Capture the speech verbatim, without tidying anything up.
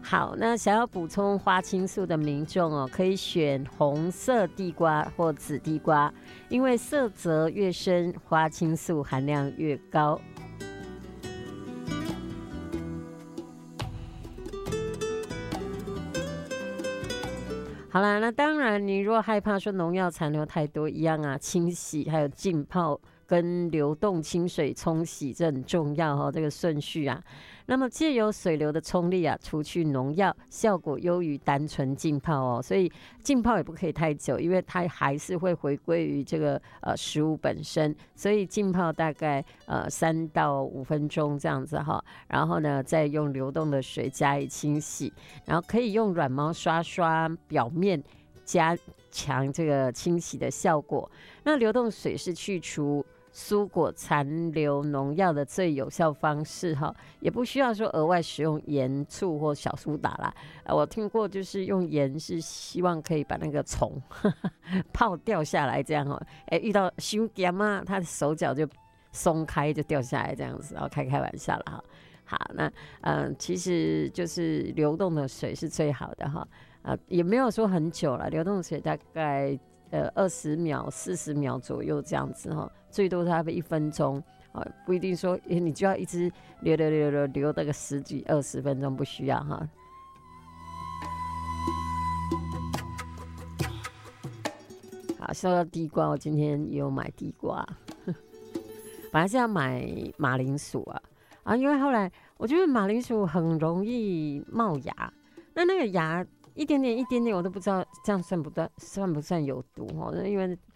好，那想要补充花青素的民众哦，可以选红色地瓜或紫地瓜，因为色泽越深，花青素含量越高。好啦，那当然，你如果害怕说农药残留太多，一样啊，清洗还有浸泡跟流动清水冲洗，这很重要哦，这个顺序啊。那么借由水流的冲力啊，除去农药，效果优于单纯浸泡哦。所以浸泡也不可以太久，因为它还是会回归于这个呃食物本身。所以浸泡大概呃三到五分钟这样子哈，然后呢再用流动的水加以清洗，然后可以用软毛刷刷表面，加强这个清洗的效果。那流动水是去除蔬果残留农药的最有效方式哈，也不需要说额外使用盐、醋或小苏打啦。呃、我听过就是用盐是希望可以把那个虫泡掉下来，这样哦。哎，遇到伤咸啊，他的手脚就松开就掉下来这样子，然后开开玩笑了哈。好，那嗯、呃，其实就是流动的水是最好的哈。啊，也没有说很久了，流动水大概呃二十秒、四十秒左右这样子哈，最多差不多一分钟啊，不一定说你就要一直流流流流流那个十几二十分钟，不需要哈。好，说到地瓜，我今天也有买地瓜，本来是要买马铃薯啊，啊，因为后来我觉得马铃薯很容易冒芽，那那个芽。一点点一点点我都不知道这样算不算算不算有毒哦？因为